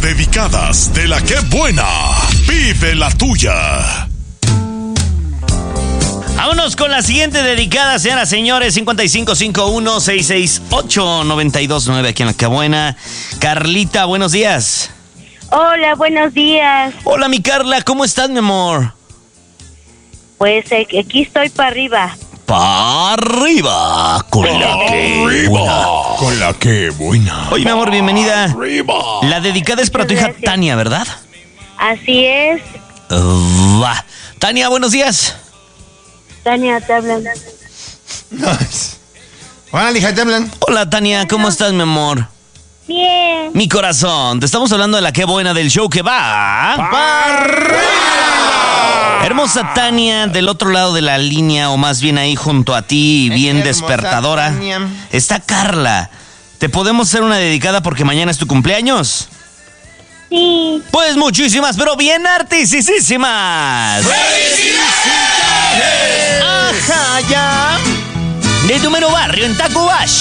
dedicadas de la que buena. Vive la tuya. Vámonos con la siguiente dedicada, señoras y señores. 5551-668-929 aquí en la que buena. Carlita, buenos días. Hola, buenos días. Hola, mi Carla, ¿cómo estás, mi amor? Pues aquí estoy para arriba. ¡Pa' arriba! Con la que buena. Con la que buena. Oye, mi amor, bienvenida. Arriba. La dedicada es para tu hija Gracias. Tania, ¿verdad? Así es. Va. Tania, buenos días. Tania, te hablan. Hola, hija, te hablan. Hola, Tania, ¿cómo estás, mi amor? Bien. Mi corazón, te estamos hablando de la que buena del show que va. Hermosa Tania, del otro lado de la línea, o más bien ahí junto a ti, bien Hermosa despertadora, Tania. está Carla. ¿Te podemos hacer una dedicada porque mañana es tu cumpleaños? Sí. Pues muchísimas, pero bien artisísimas. ¡Felicidades! ¡Ajá, ya! De tu mero barrio en Tacubash.